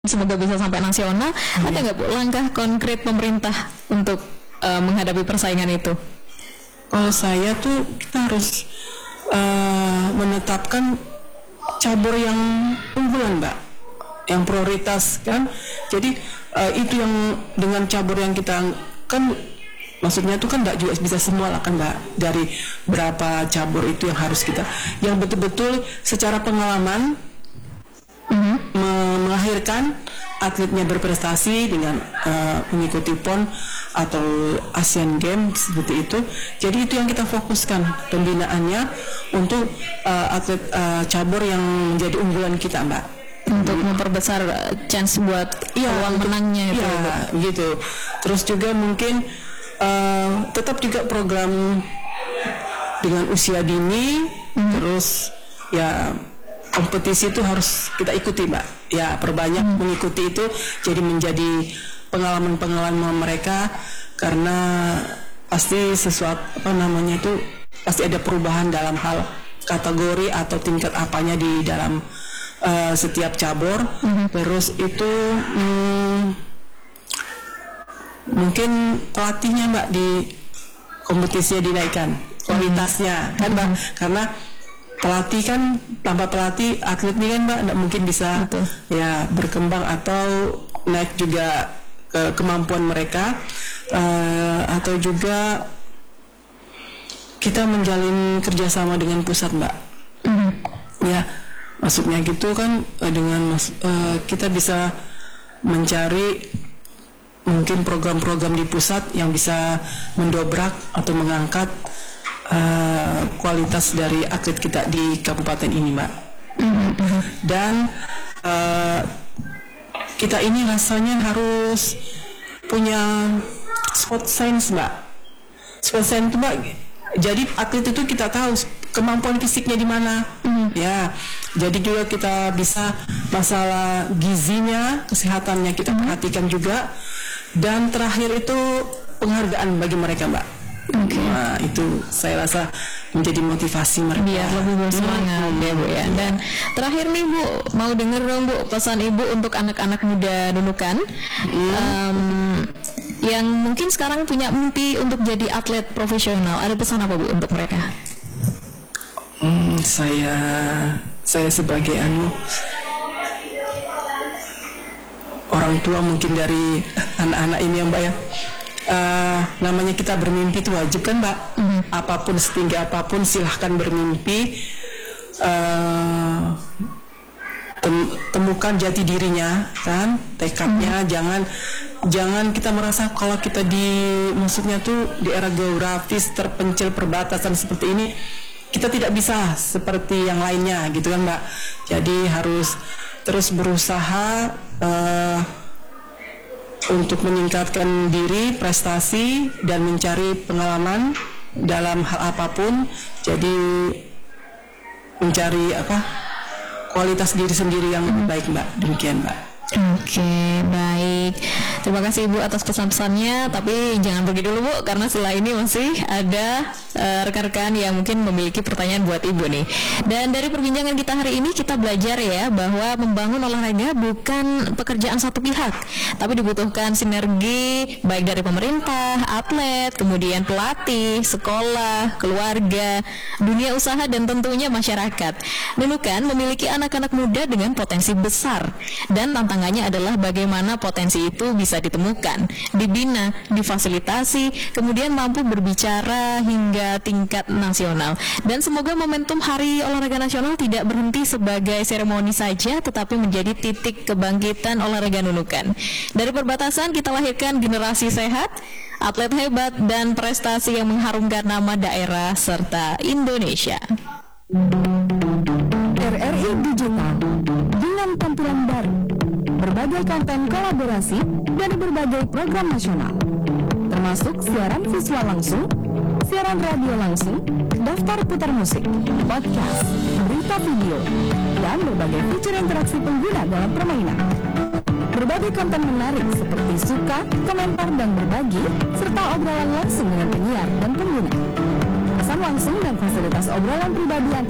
semoga bisa sampai nasional. Ada nggak Bu langkah konkret pemerintah untuk menghadapi persaingan itu? Kalau saya tuh kita harus menetapkan cabur yang unggulan, Mbak, yang prioritas kan. Jadi itu yang dengan cabur yang kita kan, maksudnya itu kan nggak juga bisa semua lah kan, Mbak. Dari berapa cabur itu yang harus kita, yang betul-betul secara pengalaman melahirkan atletnya berprestasi dengan mengikuti PON atau Asian Games seperti itu. Jadi itu yang kita fokuskan pembinaannya untuk atlet cabur yang menjadi unggulan kita, Mbak, untuk memperbesar chance buat peluang menangnya itu. Iya, gitu. Terus juga mungkin tetap juga program dengan usia dini, terus ya kompetisi itu harus kita ikuti, Mbak. Ya, perbanyak mengikuti itu, jadi menjadi pengalaman-pengalaman mereka, karena pasti sesuatu itu pasti ada perubahan dalam hal kategori atau tingkat apanya di dalam setiap cabur. Terus itu mungkin pelatihnya, Mbak, di kompetisinya dinaikkan kualitasnya kan, Mbak, karena pelatih kan, tanpa pelatih atlet ini kan, Mbak, tidak mungkin bisa ya berkembang atau naik juga ke kemampuan mereka, atau juga kita menjalin kerjasama dengan pusat, Mbak. Ya, maksudnya gitu kan, dengan kita bisa mencari mungkin program-program di pusat yang bisa mendobrak atau mengangkat kualitas dari atlet kita di kabupaten ini, Mbak. Dan kita ini rasanya harus punya sport science, Mbak. Sport science itu, Mbak, jadi atlet itu kita tahu kemampuan fisiknya di mana. Ya, jadi juga kita bisa masalah gizinya, kesehatannya kita perhatikan juga. Dan terakhir itu penghargaan bagi mereka, Mbak. Nah, itu saya rasa menjadi motivasi mereka biar lebih bersemangat ya, Bu, ya. Dan terakhir nih, Bu, mau denger dong, Bu, pesan Ibu untuk anak-anak muda Nunukan yang mungkin sekarang punya mimpi untuk jadi atlet profesional. Ada pesan apa, Bu, untuk mereka? Saya sebagai orang tua mungkin dari anak-anak ini ya, Mbak, ya. Namanya kita bermimpi itu wajib kan, Mbak. Apapun, setinggi apapun silahkan bermimpi. Temukan jati dirinya kan, tekadnya. Jangan kita merasa kalau kita maksudnya tuh di era geografis terpencil perbatasan seperti ini, kita tidak bisa seperti yang lainnya gitu kan, Mbak. Jadi harus terus berusaha untuk meningkatkan diri, prestasi, dan mencari pengalaman dalam hal apapun. Jadi mencari kualitas diri sendiri yang lebih baik, Mbak. Demikian, Mbak. Oke, baik. Terima kasih, Ibu, atas pesan-pesannya. Tapi jangan pergi dulu, Bu, karena setelah ini masih ada rekan-rekan yang mungkin memiliki pertanyaan buat Ibu nih. Dan dari perbincangan kita hari ini, kita belajar ya bahwa membangun olahraga bukan pekerjaan satu pihak, tapi dibutuhkan sinergi baik dari pemerintah, atlet, kemudian pelatih, sekolah, keluarga, dunia usaha, dan tentunya masyarakat. Nunukan memiliki anak-anak muda dengan potensi besar, dan tantangannya adalah bagaimana potensi itu bisa ditemukan, dibina, difasilitasi, kemudian mampu berbicara hingga tingkat nasional. Dan semoga momentum Hari Olahraga Nasional tidak berhenti sebagai seremoni saja, tetapi menjadi titik kebangkitan olahraga Nunukan. Dari perbatasan kita lahirkan generasi sehat, atlet hebat, dan prestasi yang mengharumkan nama daerah serta Indonesia. RRI Digital dengan tampilan baru, berbagai konten kolaborasi dari berbagai program nasional, termasuk siaran visual langsung, siaran radio langsung, daftar putar musik, podcast, berita video, dan berbagai fitur interaksi pengguna dalam permainan. Berbagai konten menarik seperti suka, komentar, dan berbagi, serta obrolan langsung dengan penyiar dan pengguna. Pesan langsung dan fasilitas obrolan pribadi antar